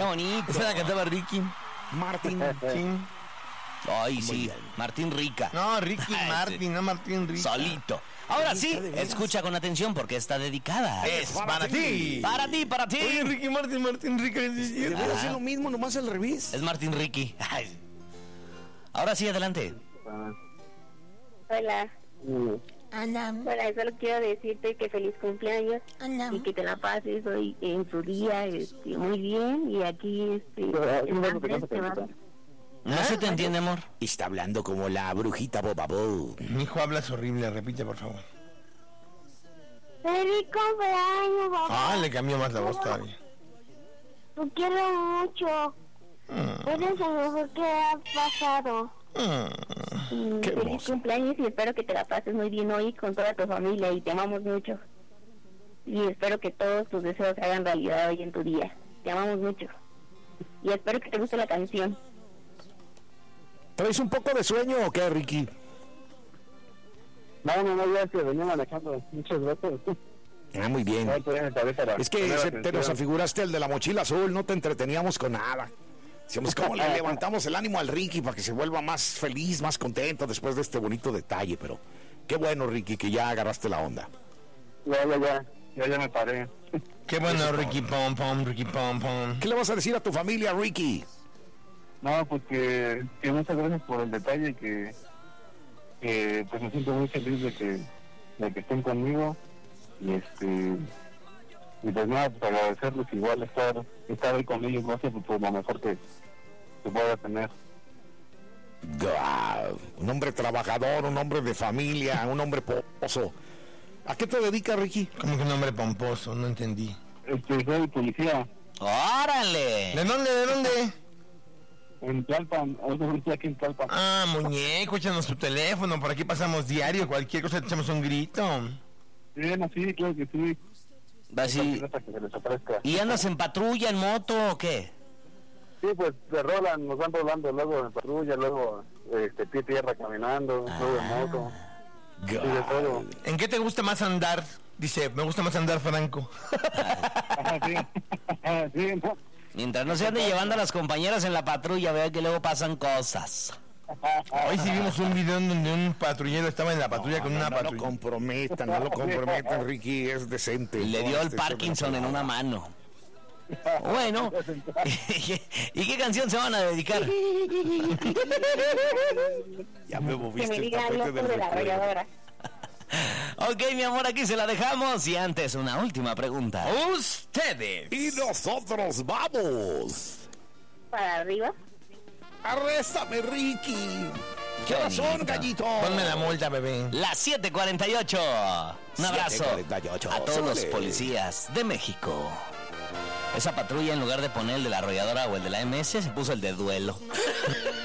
bonito. Esa la cantaba Ricky Martín. Sí. Ay, sí, Martín Rica. No, Ricky Martin, no Martín Rica. Solito. Ahora sí, escucha con atención porque está dedicada. Es para ti. Para ti, para ti. Oye, Ricky Martin Rica. Debería hacer lo mismo, nomás al revés. Es Martín Ricky. Ay. Ahora sí, adelante. Hola. Hola. Hola, solo quiero decirte que feliz cumpleaños Hola. y que te la pases hoy en tu día muy bien. Y aquí Andrés te va a... No se te entiende, amor. Está hablando como la brujita Bobabó. Mi hijo hablas horrible, repite, por favor. ¡Feliz cumpleaños, papá! Ah, le cambió más la voz todavía. Te quiero mucho. Eres lo mejor que ha pasado. Qué Feliz hermoso. cumpleaños y espero que te la pases muy bien hoy con toda tu familia y te amamos mucho. Y espero que todos tus deseos se hagan realidad hoy en tu día. Te amamos mucho. Y espero que te guste la canción. ¿Traes un poco de sueño o qué, Ricky? No, ya es que venía manejando muchas veces. Ah, muy bien. Es que te nos aseguras. afiguraste el de la mochila azul, no te entreteníamos con nada. Decíamos, ¿cómo le levantamos el ánimo al Ricky para que se vuelva más feliz, más contento después de este bonito detalle? Pero qué bueno, Ricky, que ya agarraste la onda. Ya me paré. Qué bueno, Ricky Pom Pom. ¿Qué le vas a decir a tu familia, Ricky? No, pues que muchas gracias por el detalle, que pues me siento muy feliz de que estén conmigo y pues nada, pues agradecerles igual estar ahí con ellos, no sé, pues lo mejor que pueda tener. Un hombre trabajador, un hombre de familia, un hombre pomposo. ¿A qué te dedicas, Ricky? Como que un hombre pomposo, no entendí. Soy policía ¡Órale! ¿De dónde? en Tlalpan, ahorita estoy aquí en Tlalpan. Ah, muñeco, échanos tu teléfono, por aquí pasamos diario, cualquier cosa te echamos un grito. Sí, claro que sí. Así. Hasta que se les ofrezca. ¿Y andas en patrulla, en moto o qué? Sí, pues se rolan, nos van rolando luego en patrulla, luego pie tierra caminando, luego en moto. Sí, de todo. ¿En qué te gusta más andar? Dice, me gusta más andar franco. Ajá, sí. Sí, ¿no? Mientras no se ande llevando a las compañeras en la patrulla, vea que luego pasan cosas. Hoy sí vimos un video en donde un patrullero estaba en la patrulla con una No lo patrulla. comprometan, Ricky, es decente. Le dio el Este, Parkinson en una mano. Bueno, ¿y qué canción se van a dedicar? Ya me Que moviste me el diga tapete loco del de la recuerdo. arrolladora. Ok, mi amor, aquí se la dejamos. Y antes, una última pregunta. Ustedes. Y nosotros vamos. Para arriba. Arréstame, Ricky. ¿Qué razón, bonito. gallito? Ponme la multa, bebé. Las 7:48. Un abrazo 7:48. a todos los Súbele. policías de México. Esa patrulla, en lugar de poner el de la arrolladora o el de la MS, se puso el de duelo.